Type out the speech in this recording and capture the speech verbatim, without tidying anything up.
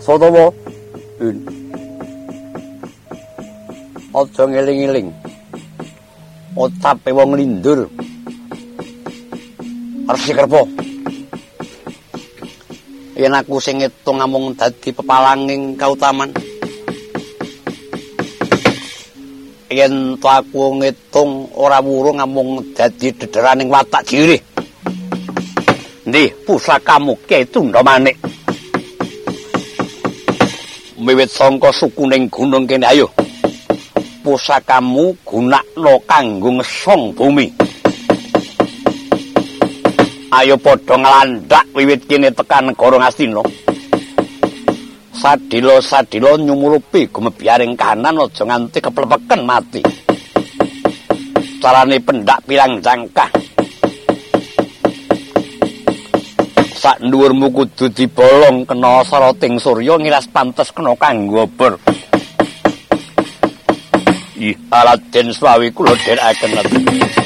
Sotowo. Aja ngeling-eling. Ocape wong lindur. Resi Kerpa. Yen aku sing ngitung namung dadi pepalanging kautaman. Yen to aku ngitung ora wurung namung dadi dederaning watak diri. Ndi pusakamu Kyai Tundamanik. Wiwit sangka sukuning gunung kene ayo. Pusakamu gunakno kanggo ngesong bumi. Ayo padha nglandhak wiwit kene tekan negara Ngastina. Sadila-sadila nyumurupi gumebyaring kahanan aja nganti keplepeken mati. Carane pendak pirang jangkah. Sak dhuwurmu kudu dibolong kena sarating surya ngiras pantes kena kanggo obor. Ih, Raden Swawi kula dherekaken.